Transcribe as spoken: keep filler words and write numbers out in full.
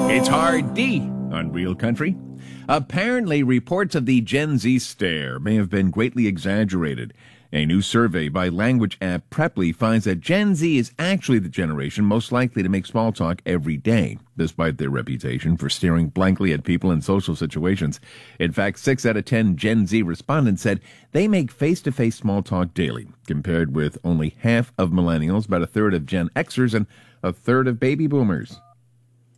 It's Hard D on Real Country. Apparently, reports of the Gen Z stare may have been greatly exaggerated. A new survey by language app Preply finds that Gen Z is actually the generation most likely to make small talk every day, despite their reputation for staring blankly at people in social situations. In fact, six out of ten Gen Z respondents said they make face-to-face small talk daily, compared with only half of millennials, about a third of Gen Xers, and a third of baby boomers.